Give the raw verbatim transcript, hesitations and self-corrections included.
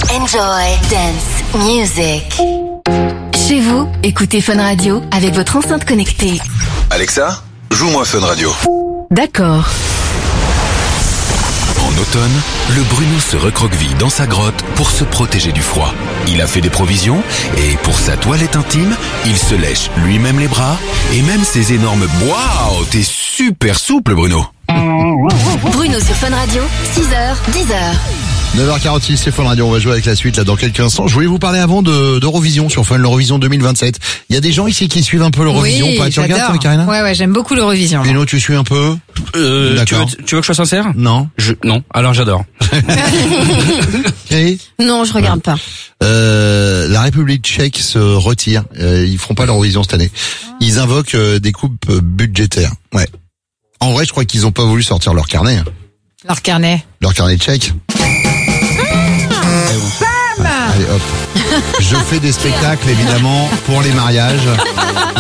Enjoy dance music. Chez vous, écoutez Fun Radio avec votre enceinte connectée. Alexa, joue-moi Fun Radio. D'accord. En automne, le Bruno se recroqueville dans sa grotte pour se protéger du froid. Il a fait des provisions et pour sa toilette intime, il se lèche lui-même les bras et même ses énormes... Waouh, t'es super souple, Bruno. Bruno sur Fun Radio, six heures, dix heures. neuf heures quarante-six, c'est Fun Radio, on va jouer avec la suite là dans quelques instants. Je voulais vous parler avant de d'Eurovision sur Fun, l'Eurovision deux mille vingt-sept. Il y a des gens ici qui suivent un peu l'Eurovision, oui, pas? Tu j'adore. regardes toi, Karina? Ouais, ouais, j'aime beaucoup l'Eurovision. Pino, tu suis un peu? Euh, tu, veux, D'accord. tu veux que je sois sincère? Non. Je, non. Alors j'adore. Okay. Non, je regarde pas. Euh, la République tchèque se retire. Euh, ils feront pas l'Eurovision cette année. Ils invoquent euh, des coupes euh, budgétaires. Ouais. En vrai, je crois qu'ils ont pas voulu sortir leur carnet. Hein. Leur carnet. Leur carnet tchèque. Bam! Allez hop. Je fais des spectacles évidemment pour les mariages.